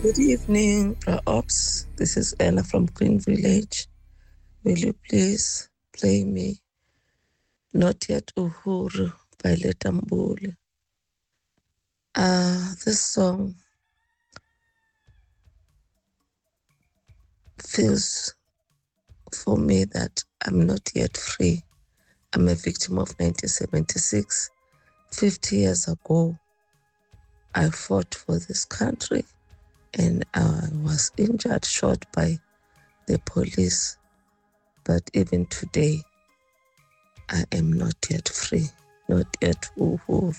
Good evening, Ops. This is Ella from Green Village. Will you please play me Not Yet Uhuru by Letta Mbulu? This song feels for me that I'm not yet free. I'm a victim of 1976. 50 years ago, I fought for this country and I was injured, shot by the police. But even today, I am not yet free, not yet Uhuru.